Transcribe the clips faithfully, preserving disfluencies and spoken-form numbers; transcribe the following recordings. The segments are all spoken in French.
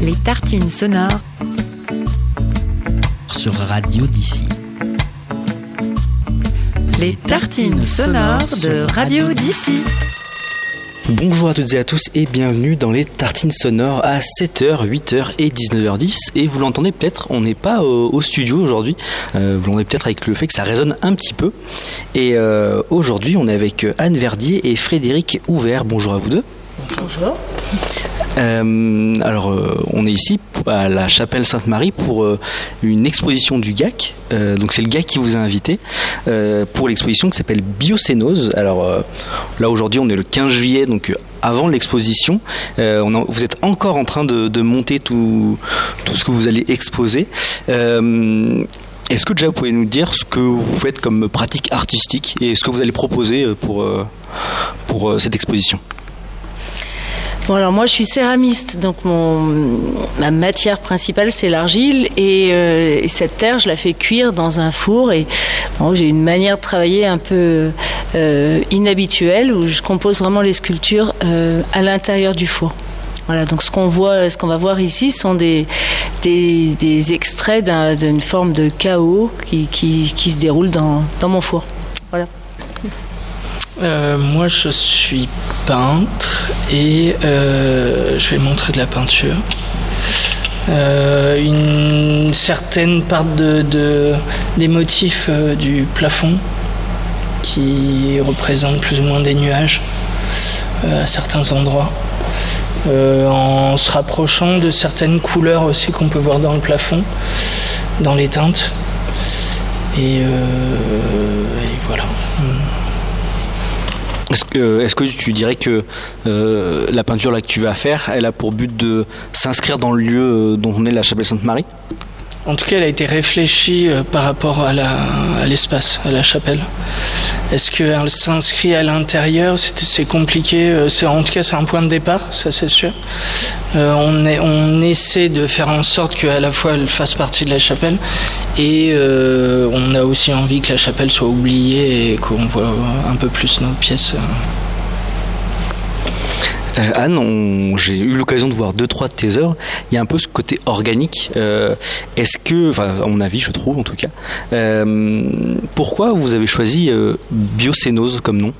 Les tartines sonores sur Radio d'ici. Les tartines sonores de Radio d'ici. Bonjour à toutes et à tous et bienvenue dans les tartines sonores à sept heures, huit heures et dix-neuf heures dix. Et vous l'entendez peut-être, on n'est pas au, au studio aujourd'hui. Euh, vous l'entendez peut-être avec le fait que ça résonne un petit peu. Et euh, aujourd'hui, on est avec Anne Verdier et Frédéric Ouvert. Bonjour à vous deux. Bonjour. Euh, alors, euh, on est ici à la chapelle Sainte-Marie pour euh, une exposition du G A C. Euh, donc, c'est le G A C qui vous a invité euh, pour l'exposition qui s'appelle Biocénose. Alors, euh, là aujourd'hui, on est le quinze juillet, donc euh, avant l'exposition. Euh, on en, vous êtes encore en train de, de monter tout, tout ce que vous allez exposer. Euh, Est-ce que déjà vous pouvez nous dire ce que vous faites comme pratique artistique et ce que vous allez proposer pour, pour cette exposition ? Bon, alors moi je suis céramiste, donc mon, ma matière principale c'est l'argile et, euh, et cette terre je la fais cuire dans un four et bon, j'ai une manière de travailler un peu euh, inhabituelle où je compose vraiment les sculptures euh, à l'intérieur du four. Voilà, donc ce qu'on voit, ce qu'on va voir ici sont des, des, des extraits d'un, d'une forme de chaos qui, qui, qui se déroule dans, dans mon four. Voilà. Euh, moi je suis peintre et euh, je vais montrer de la peinture. Euh, une certaine part de, de, des motifs euh, du plafond qui représentent plus ou moins des nuages euh, à certains endroits. Euh, en se rapprochant de certaines couleurs aussi qu'on peut voir dans le plafond, dans les teintes. Et, euh, et voilà. Est-ce que, est-ce que tu dirais que euh, la peinture là que tu vas faire, elle a pour but de s'inscrire dans le lieu dont on est la chapelle Sainte-Marie ? En tout cas, elle a été réfléchie euh, par rapport à, la, à l'espace, à la chapelle. Est-ce qu'elle s'inscrit à l'intérieur ? C'est, c'est compliqué. C'est, en tout cas, c'est un point de départ, ça c'est sûr. Euh, on, est, on essaie de faire en sorte qu'à la fois elle fasse partie de la chapelle et euh, on a aussi envie que la chapelle soit oubliée et qu'on voit un peu plus nos pièces. Euh, Anne, on, j'ai eu l'occasion de voir deux, trois de tes œuvres. Il y a un peu ce côté organique. Euh, est-ce que, enfin, à mon avis, je trouve en tout cas, euh, pourquoi vous avez choisi euh, Biocénose comme nom ?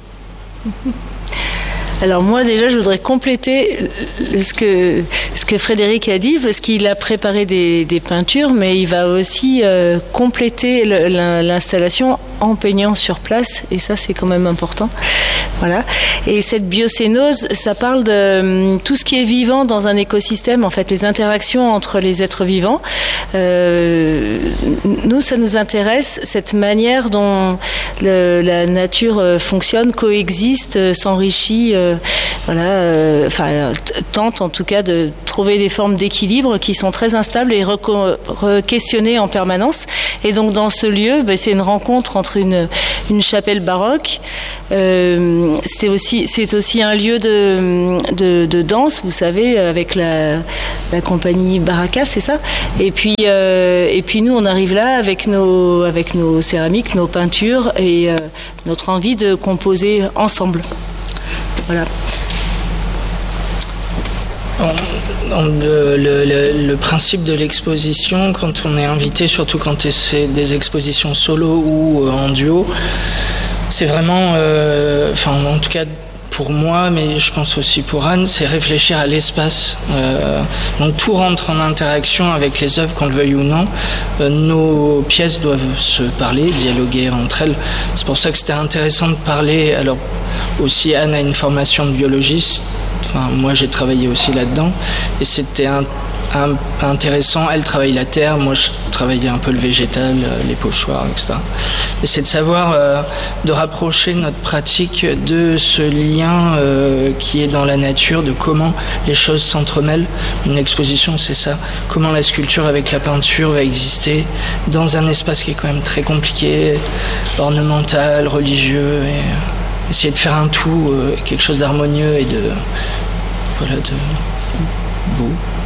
Alors moi déjà je voudrais compléter ce que, ce que Frédéric a dit parce qu'il a préparé des, des peintures mais il va aussi euh, compléter le, l'installation en peignant sur place et ça c'est quand même important. Voilà. Et cette biocénose, ça parle de tout ce qui est vivant dans un écosystème, en fait les interactions entre les êtres vivants. Euh, nous ça nous intéresse cette manière dont le, la nature fonctionne, coexiste, s'enrichit. Euh, Voilà, euh, enfin, t- tente en tout cas de trouver des formes d'équilibre qui sont très instables et reco- re-questionnées en permanence. Et donc dans ce lieu, ben, c'est une rencontre entre une, une chapelle baroque. Euh, c'était aussi, c'est aussi un lieu de, de, de danse, vous savez, avec la, la compagnie Baraka, c'est ça. Et puis, euh, et puis nous, on arrive là avec nos, avec nos céramiques, nos peintures et euh, notre envie de composer ensemble. Voilà. Le, le, le, le principe de l'exposition, quand on est invité, surtout quand c'est des expositions solo ou en duo, c'est vraiment, euh, enfin en tout cas pour moi, mais je pense aussi pour Anne, c'est réfléchir à l'espace. Euh, donc tout rentre en interaction avec les œuvres, qu'on le veuille ou non. Euh, nos pièces doivent se parler, dialoguer entre elles. C'est pour ça que c'était intéressant de parler. Alors aussi, Anne a une formation de biologiste. Enfin, moi, j'ai travaillé aussi là-dedans. Et c'était un, un, intéressant. Elle travaille la terre. Moi, je travaillais un peu le végétal, les pochoirs, et cetera. Et c'est de savoir, euh, de rapprocher notre pratique de ce lien euh, qui est dans la nature, de comment les choses s'entremêlent. Une exposition, c'est ça. Comment la sculpture avec la peinture va exister dans un espace qui est quand même très compliqué, ornemental, religieux, et essayer de faire un tout, euh, quelque chose d'harmonieux et de, voilà, de beau.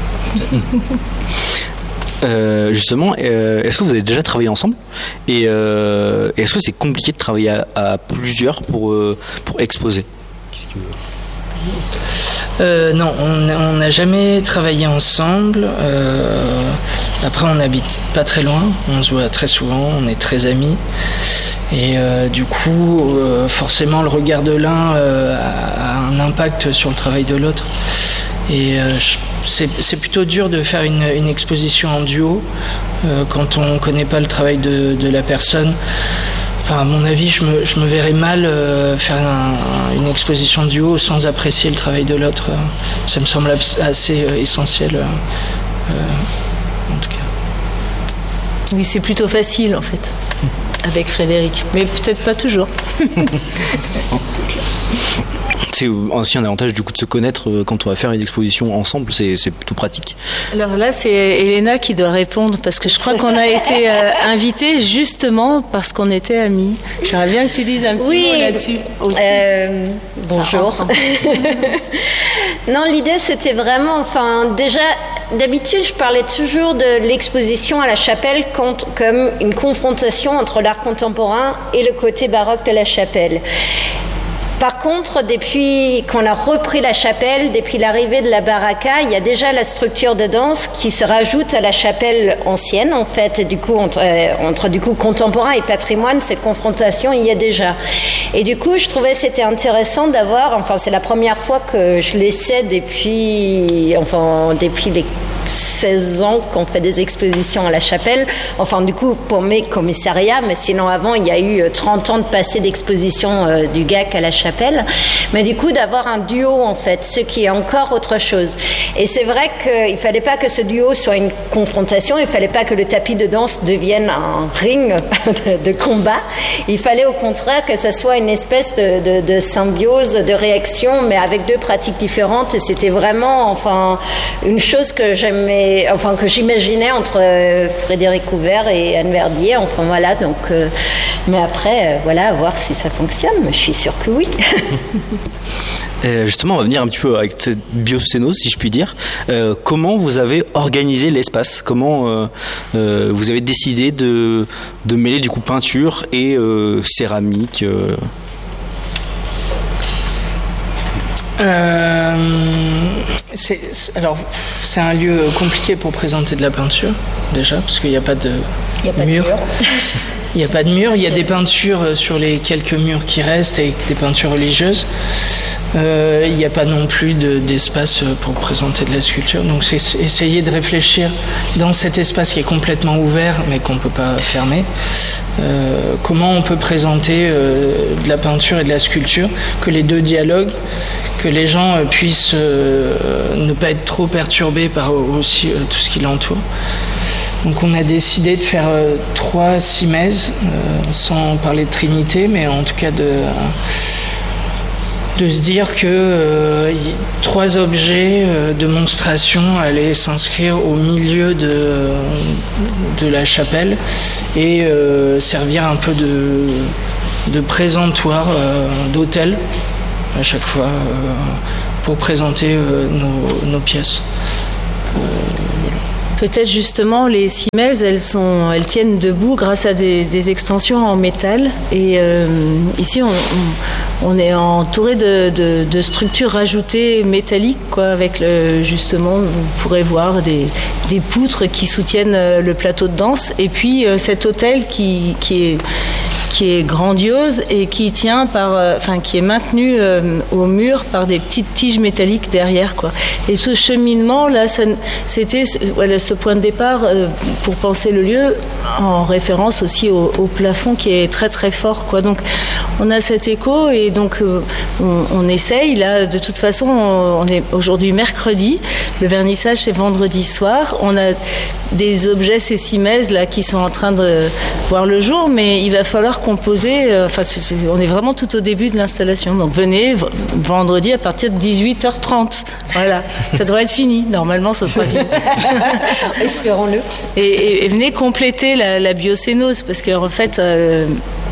Euh, justement, euh, est-ce que vous avez déjà travaillé ensemble et euh, est-ce que c'est compliqué de travailler à, à plusieurs pour, euh, pour exposer ? Qu'est-ce que... Euh, non, on n'a jamais travaillé ensemble. Euh, après, on n'habite pas très loin. On se voit très souvent. On est très amis. Et euh, du coup, euh, forcément, le regard de l'un euh, a, a un impact sur le travail de l'autre. Et euh, je, c'est, c'est plutôt dur de faire une, une exposition en duo euh, quand on ne connaît pas le travail de, de la personne. Enfin, à mon avis, je me, je me verrais mal euh, faire un, une exposition duo sans apprécier le travail de l'autre. Ça me semble assez euh, essentiel, euh, en tout cas. Oui, c'est plutôt facile, en fait, avec Frédéric. Mais peut-être pas toujours. C'est clair. C'est aussi un avantage du coup de se connaître quand on va faire une exposition ensemble, c'est, c'est plutôt pratique. Alors là, c'est Elena qui doit répondre parce que je crois qu'on a été euh, invités justement parce qu'on était amis. J'aimerais bien que tu dises un petit oui, mot là-dessus aussi. Euh, bonjour. Enfin, non, l'idée c'était vraiment, enfin déjà, d'habitude je parlais toujours de l'exposition à la Chapelle comme une confrontation entre l'art contemporain et le côté baroque de la Chapelle. Par contre, depuis qu'on a repris la Chapelle, depuis l'arrivée de la Baraka, il y a déjà la structure de danse qui se rajoute à la Chapelle ancienne, en fait. Et du coup, entre, euh, entre du coup contemporain et patrimoine, cette confrontation, il y a déjà. Et du coup, je trouvais que c'était intéressant d'avoir, enfin, c'est la première fois que je l'essaie depuis, enfin, depuis les seize ans qu'on fait des expositions à la Chapelle, enfin du coup pour mes commissariats, mais sinon avant il y a eu trente ans de passé d'exposition euh, du G A C à la Chapelle, mais du coup d'avoir un duo en fait, ce qui est encore autre chose. Et c'est vrai qu'il fallait pas que ce duo soit une confrontation, il fallait pas que le tapis de danse devienne un ring de, de combat, il fallait au contraire que ça soit une espèce de, de, de symbiose, de réaction, mais avec deux pratiques différentes, et c'était vraiment enfin une chose que j'aime Mais, enfin, que j'imaginais entre euh, Frédéric Ouvert et Anne Verdier, enfin voilà, donc, euh, mais après, euh, voilà, à voir si ça fonctionne, mais je suis sûre que oui. Et justement, on va venir un petit peu avec cette biocénose, si je puis dire. Euh, comment vous avez organisé l'espace ? Comment euh, euh, vous avez décidé de, de mêler du coup peinture et euh, céramique euh... Euh, c'est, c'est, alors, c'est un lieu compliqué pour présenter de la peinture, déjà, parce qu'il n'y a pas de il y a pas mur. De mur. Il n'y a pas de mur, il y a des peintures sur les quelques murs qui restent, avec des peintures religieuses. Euh, il n'y a pas non plus de, d'espace pour présenter de la sculpture. Donc c'est essayer de réfléchir dans cet espace qui est complètement ouvert, mais qu'on ne peut pas fermer. Euh, comment on peut présenter euh, de la peinture et de la sculpture, que les deux dialoguent, que les gens euh, puissent euh, ne pas être trop perturbés par aussi euh, tout ce qui l'entoure. Donc on a décidé de faire euh, trois simèses, euh, sans parler de Trinité, mais en tout cas de, euh, de se dire que euh, y, trois objets euh, de monstration allaient s'inscrire au milieu de, de la chapelle et euh, servir un peu de, de présentoir, euh, d'autel à chaque fois, euh, pour présenter euh, nos, nos pièces. Euh, voilà. Peut-être justement les simèses, elles sont, elles tiennent debout grâce à des, des extensions en métal. Et euh, ici, on, on, on est entouré de, de, de structures rajoutées métalliques, quoi, avec le, justement, vous pourrez voir des, des poutres qui soutiennent le plateau de danse. Et puis euh, cet autel qui, qui est qui est grandiose et qui tient par, euh, enfin qui est maintenu euh, au mur par des petites tiges métalliques derrière, quoi. Et ce cheminement là, ça, c'était voilà, ce point de départ euh, pour penser le lieu, en référence aussi au, au plafond qui est très très fort, quoi. Donc on a cet écho et donc euh, on, on essaye là. De toute façon, on, on est aujourd'hui mercredi, le vernissage c'est vendredi soir. On a des objets, ces simèses là qui sont en train de voir le jour, mais il va falloir composer, euh, enfin c'est, c'est, on est vraiment tout au début de l'installation, donc venez v- vendredi à partir de dix-huit heures trente, voilà, ça devrait être fini, normalement ça sera fini. Espérons-le. Et, et, et venez compléter la, la biocénose, parce qu'en fait euh,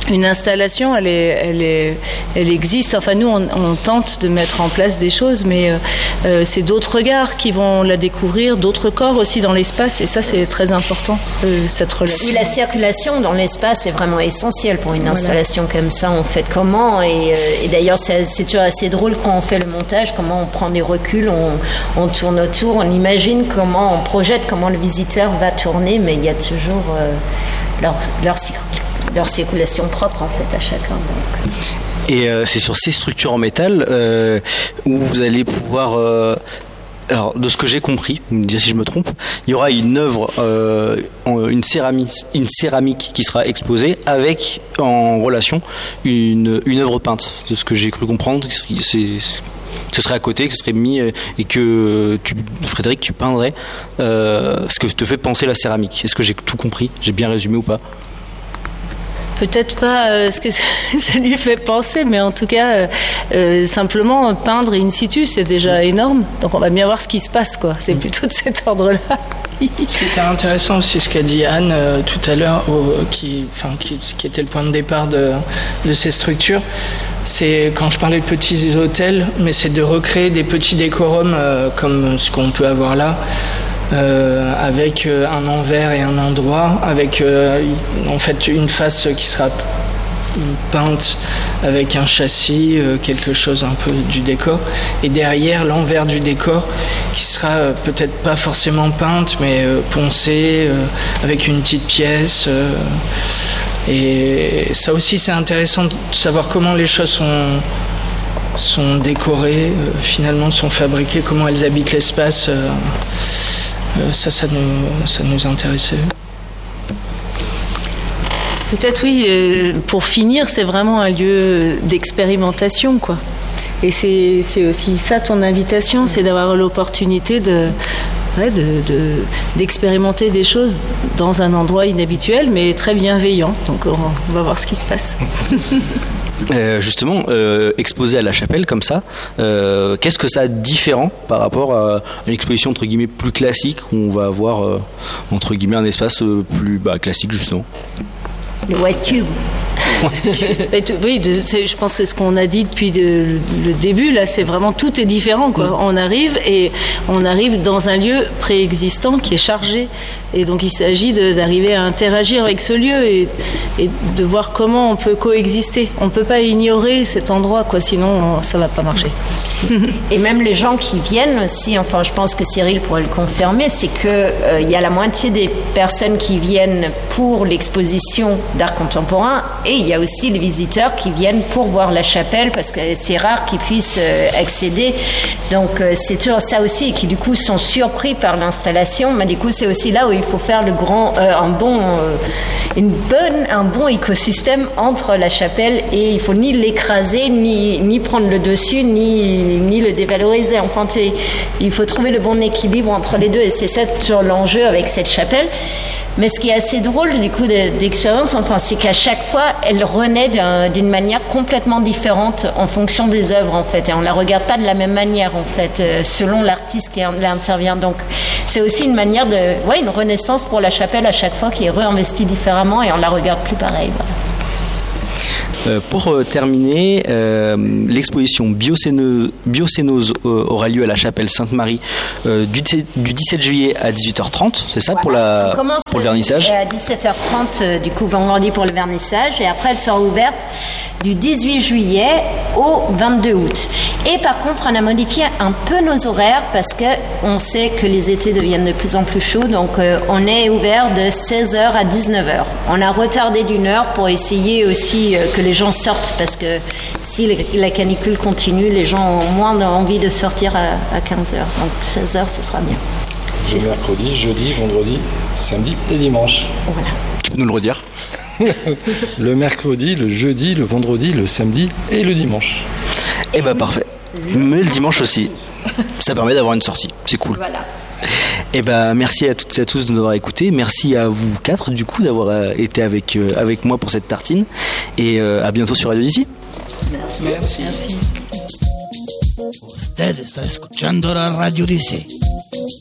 une installation, elle, est, elle, est, elle existe. Enfin, nous, on, on tente de mettre en place des choses, mais euh, c'est d'autres regards qui vont la découvrir, d'autres corps aussi dans l'espace, et ça, c'est très important, euh, cette relation. Oui, la circulation dans l'espace est vraiment essentielle pour une installation voilà. comme ça. On fait comment et, euh, et d'ailleurs, c'est, c'est toujours assez drôle quand on fait le montage, comment on prend des reculs, on, on tourne autour, on imagine comment, on projette comment le visiteur va tourner, mais il y a toujours euh, leur, leur circulation. leur circulation propre en fait à chacun. Donc. Et euh, c'est sur ces structures en métal euh, où vous allez pouvoir euh, alors de ce que j'ai compris, me dire si je me trompe, il y aura une œuvre euh, une céramique une céramique qui sera exposée avec en relation une une œuvre peinte, de ce que j'ai cru comprendre. C'est, c'est ce serait à côté, que ce serait mis et que tu, Frédéric, tu peindrais euh, ce que te fait penser la céramique. Est-ce que j'ai tout compris? J'ai bien résumé ou pas? Peut-être pas euh, ce que ça, ça lui fait penser, mais en tout cas, euh, euh, simplement peindre in situ, c'est déjà énorme. Donc on va bien voir ce qui se passe, quoi. C'est plutôt de cet ordre-là. Ce qui était intéressant aussi, ce qu'a dit Anne euh, tout à l'heure, euh, qui, enfin, qui, qui était le point de départ de, de ces structures, c'est quand je parlais de petits hôtels, mais c'est de recréer des petits décorums euh, comme ce qu'on peut avoir là. Euh, avec euh, un envers et un endroit, avec euh, en fait une face qui sera peinte avec un châssis, euh, quelque chose un peu du décor, et derrière l'envers du décor qui sera euh, peut-être pas forcément peinte mais euh, poncée euh, avec une petite pièce euh, et ça aussi c'est intéressant de savoir comment les choses sont sont décorées, euh, finalement sont fabriquées, comment elles habitent l'espace. euh, Euh, ça, ça nous, ça nous intéressait. Peut-être oui, euh, pour finir, c'est vraiment un lieu d'expérimentation, quoi. Et c'est, c'est aussi ça ton invitation, c'est d'avoir l'opportunité de, ouais, de, de, d'expérimenter des choses dans un endroit inhabituel, mais très bienveillant. Donc on, on va voir ce qui se passe. Euh, justement, euh, exposé à la chapelle comme ça, euh, qu'est-ce que ça a de différent par rapport à une exposition entre guillemets plus classique où on va avoir euh, entre guillemets un espace euh, plus bah, classique justement? Le white cube. Oui, de, c'est, je pense que c'est ce qu'on a dit depuis de, le début. Là, c'est vraiment tout est différent, quoi. On arrive et on arrive dans un lieu préexistant qui est chargé, et donc il s'agit de, d'arriver à interagir avec ce lieu et, et de voir comment on peut coexister. On peut pas ignorer cet endroit, quoi. Sinon, ça va pas marcher. Et même les gens qui viennent aussi. Enfin, je pense que Cyril pourrait le confirmer, c'est que euh, il y a la moitié des personnes qui viennent pour l'exposition d'art contemporain et il y a aussi les visiteurs qui viennent pour voir la chapelle parce que c'est rare qu'ils puissent euh, accéder. Donc euh, c'est toujours ça aussi et qui du coup sont surpris par l'installation. Mais du coup c'est aussi là où il faut faire le grand, euh, un bon, euh, une bonne, un bon écosystème entre la chapelle et il faut ni l'écraser ni ni prendre le dessus ni ni le dévaloriser. Enfin il faut trouver le bon équilibre entre les deux et c'est ça toujours l'enjeu avec cette chapelle. Mais ce qui est assez drôle du coup de, d'expérience, enfin, c'est qu'à chaque fois, elle renaît d'un, d'une manière complètement différente en fonction des œuvres, en fait. Et on la regarde pas de la même manière, en fait, euh, selon l'artiste qui intervient. Donc, c'est aussi une manière de, ouais, une renaissance pour la chapelle à chaque fois qui est réinvestie différemment et on la regarde plus pareil. Voilà. Euh, pour euh, terminer, euh, l'exposition Biocénose, Biocénose euh, aura lieu à la chapelle Sainte-Marie euh, du, du dix-sept juillet à dix-huit heures trente, c'est ça, voilà. pour, la, pour le vernissage? À dix-sept heures trente, euh, du coup, vendredi pour le vernissage, et après elle sera ouverte du dix-huit juillet au vingt-deux août. Et par contre, on a modifié un peu nos horaires parce qu'on sait que les étés deviennent de plus en plus chauds, donc euh, on est ouvert de seize heures à dix-neuf heures. On a retardé d'une heure pour essayer aussi euh, que les gens sortent parce que si la canicule continue, les gens ont moins envie de sortir à, à quinze heures. Donc seize heures, ce sera bien. Le J'espère. Mercredi, jeudi, vendredi, samedi et dimanche. Voilà. Tu peux nous le redire? Le mercredi, le jeudi, le vendredi, le samedi et le dimanche. Eh ben parfait. Mais le dimanche aussi. Ça permet d'avoir une sortie. C'est cool. Voilà. Eh ben merci à toutes et à tous de nous avoir écoutés. Merci à vous quatre du coup d'avoir euh, été avec euh, avec moi pour cette tartine. Et euh, à bientôt sur Radio D C. Merci. Merci. Merci. Usted está escuchando la Radio D C.